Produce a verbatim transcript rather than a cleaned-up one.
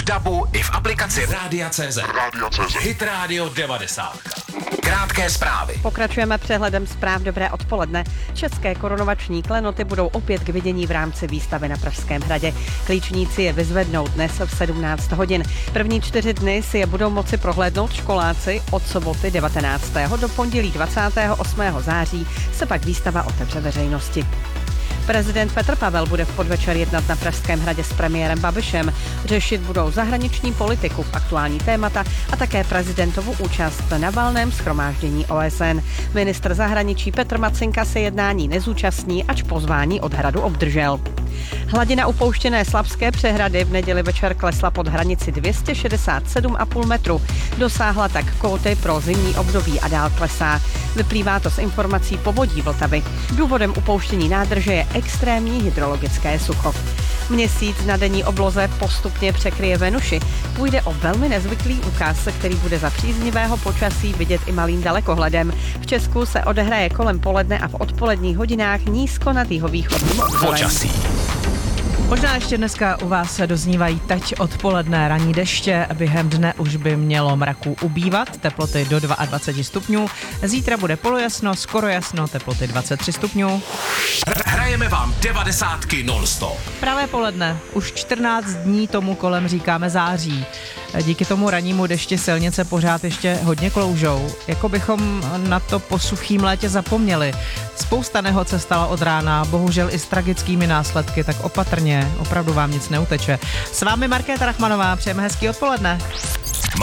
dabu i v aplikaci Rádia tečka cé zet. Rádia tečka cé zet. Hit Radio devadesát. Krátké zprávy. Pokračujeme přehledem zpráv. Dobré odpoledne. České korunovační klenoty budou opět k vidění v rámci výstavy na Pražském hradě. Klíčníci je vyzvednou dnes v sedmnáct hodin. První čtyři dny si je budou moci prohlédnout školáci. Od soboty devatenáctého do pondělí dvacátého osmého září se pak výstava otevře veřejnosti. Prezident Petr Pavel bude v podvečer jednat na Pražském hradě s premiérem Babišem. Řešit budou zahraniční politiku, aktuální témata a také prezidentovu účast na valném shromáždění O S N. Ministr zahraničí Petr Macinka se jednání nezúčastní, ač pozvání od hradu obdržel. Hladina upouštěné Slapské přehrady v neděli večer klesla pod hranici dvě stě šedesát sedm a půl metru. Dosáhla tak kóty pro zimní období a dál klesá. Vyplývá to z informací povodí Vltavy. Důvodem upouštění nádrže je extrémní hydrologické sucho. Měsíc na denní obloze postupně překryje Venuši. Půjde o velmi nezvyklý úkaz, který bude za příznivého počasí vidět i malým dalekohledem. V Česku se odehraje kolem poledne a v odpoledních hodinách nízko nad jihovýchodním obzorem. Počasí. Možná ještě dneska u vás se doznívají teď odpoledne ranní deště, během dne už by mělo mraků ubývat, teploty do dvacet dva stupňů, zítra bude polojasno, skoro jasno, teploty dvacet tři stupňů. Hrajeme vám devadesátky non-stop. Pravé poledne, už čtrnáct dní tomu kolem říkáme září. Díky tomu rannímu dešti silnice pořád ještě hodně kloužou, jako bychom na to po suchým létě zapomněli. Spousta nehod se stala od rána, bohužel i s tragickými následky, tak opatrně, opravdu vám nic neuteče. S vámi Markéta Rachmanová, přejeme hezký odpoledne.